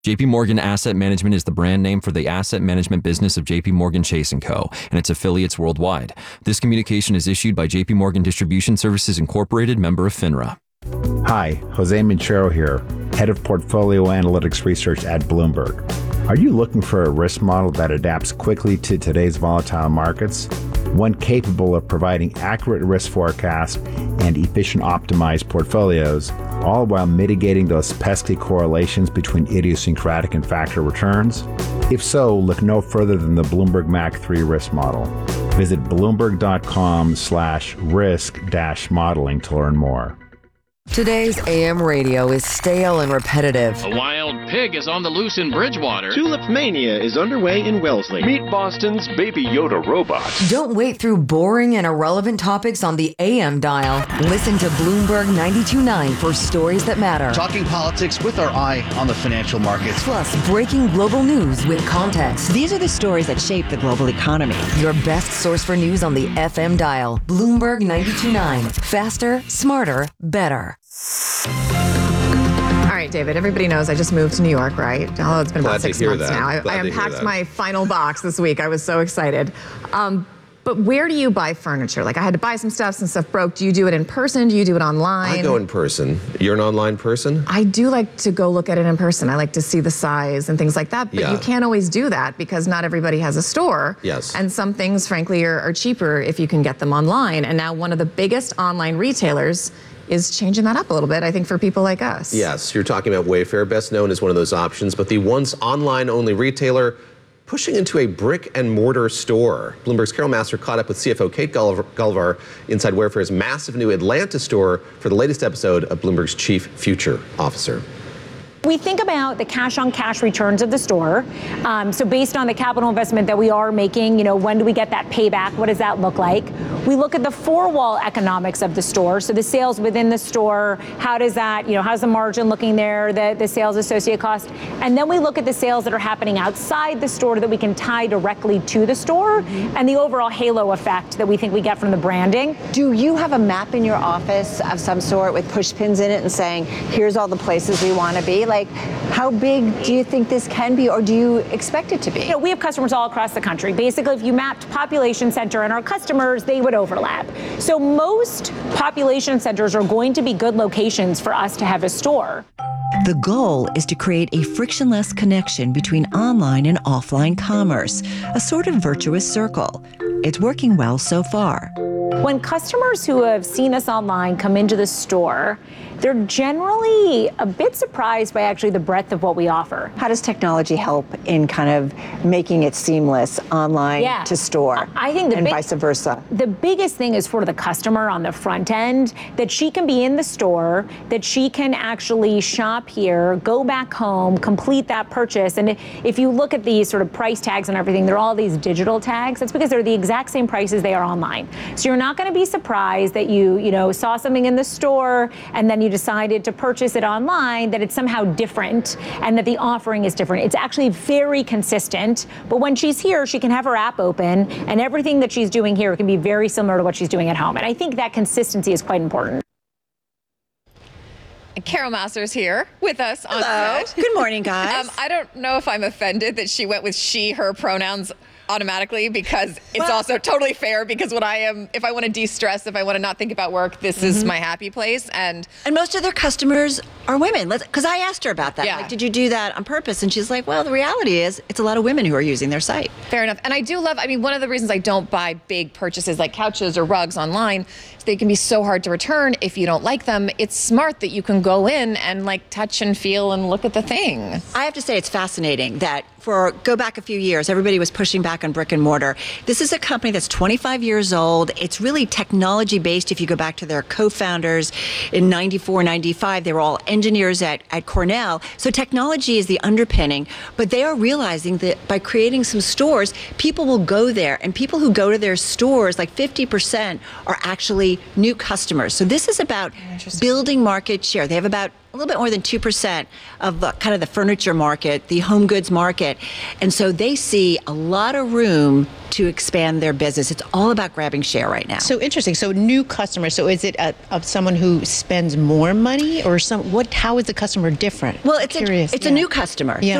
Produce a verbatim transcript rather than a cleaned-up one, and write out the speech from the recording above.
J P Morgan Asset Management is the brand name for the asset management business of J P Morgan Chase and Co. and its affiliates worldwide. This communication is issued by J P Morgan Distribution Services Incorporated, member of FINRA. Hi, Jose Minchero here, Head of Portfolio Analytics Research at Bloomberg. Are you looking for a risk model that adapts quickly to today's volatile markets? One capable of providing accurate risk forecasts and efficient optimized portfolios, all while mitigating those pesky correlations between idiosyncratic and factor returns? If so, look no further than the Bloomberg M A C three risk model. Visit bloomberg.com slash risk dash modeling to learn more. Today's A M radio is stale and repetitive. A wild pig is on the loose in Bridgewater. Tulip Mania is underway in Wellesley. Meet Boston's Baby Yoda robot. Don't wait through boring and irrelevant topics on the A M dial. Listen to Bloomberg ninety-two point nine for stories that matter. Talking politics with our eye on the financial markets. Plus, breaking global news with context. These are the stories that shape the global economy. Your best source for news on the F M dial. Bloomberg ninety-two point nine. Faster, smarter, better. All right, David, everybody knows I just moved to New York, right? Although it's been Glad about six to hear months that. now. I, Glad I to hear unpacked that. my final box this week. I was so excited. Um, but where do you buy furniture? Like, I had to buy some stuff, some stuff broke. Do you do it in person? Do you do it online? I go in person. You're an online person? I do like to go look at it in person. I like to see the size and things like that. But Yeah. you can't always do that because not everybody has a store. Yes. And some things, frankly, are, are cheaper if you can get them online. And now one of the biggest online retailers is changing that up a little bit, I think, for people like us. Yes, you're talking about Wayfair, best known as one of those options, but the once online-only retailer pushing into a brick and mortar store. Bloomberg's Carol Massar caught up with C F O Kate Gulliver, Gulliver inside Wayfair's massive new Atlanta store for the latest episode of Bloomberg's Chief Future Officer. We think about the cash-on-cash returns of the store. Um, so based on the capital investment that we are making, you know, when do we get that payback? What does that look like? We look at the four-wall economics of the store. So the sales within the store, how does that, you know, how's the margin looking there, the, the sales associate cost? And then we look at the sales that are happening outside the store that we can tie directly to the store and the overall halo effect that we think we get from the branding. Do you have a map in your office of some sort with push pins in it and saying, here's all the places we want to be? Like, how big do you think this can be, or do you expect it to be? You know, we have customers all across the country. Basically, if you mapped population center and our customers, they would overlap. So most population centers are going to be good locations for us to have a store. The goal is to create a frictionless connection between online and offline commerce, a sort of virtuous circle. It's working well so far. When customers who have seen us online come into the store, they're generally a bit surprised by actually the breadth of what we offer. How does technology help in kind of making it seamless online Yeah. to store? I think the and big- vice versa. The biggest thing is for the customer on the front end, that she can be in the store, that she can actually shop here, go back home, complete that purchase. And if you look at these sort of price tags and everything, they're all these digital tags. That's because they're the exact same prices they are online. So you're not going to be surprised that you, you know, saw something in the store and then you decided to purchase it online, that it's somehow different and that the offering is different. It's actually very consistent. But when she's here, she can have her app open and everything that she's doing here can be very similar to what she's doing at home. And I think that consistency is quite important. Carol Massar's here with us on Hello. set. Good morning, guys. Um, I don't know if I'm offended that she went with she, her pronouns automatically, because it's Well- also totally fair, because when I am, if I want to de-stress, if I want to not think about work, this is my happy place. And And most of their customers are women. Because I asked her about that. Yeah. Like, did you do that on purpose? And she's like, well, the reality is it's a lot of women who are using their site. fair enough. And I do love, I mean, one of the reasons I don't buy big purchases like couches or rugs online is they can be so hard to return if you don't like them. It's smart that you can go in and like touch and feel and look at the thing. I have to say it's fascinating that for go back a few years, everybody was pushing back on brick and mortar. This is a company that's twenty-five years old. It's really technology based. If you go back to their co-founders in ninety-four, ninety-five, they were all engineers at, at Cornell. So technology is the underpinning, but they are realizing that by creating some stores, people will go there, and people who go to their stores, like fifty percent are actually new customers. So this is about building market share. They have about a little bit more than two percent of the, kind of the furniture market, the home goods market. And so they see a lot of room to expand their business. It's all about grabbing share right now. So interesting. So new customers. So is it a, of someone who spends more money, or some? What? How is the customer different? Well, it's curious. a, it's yeah. a new customer. Yeah.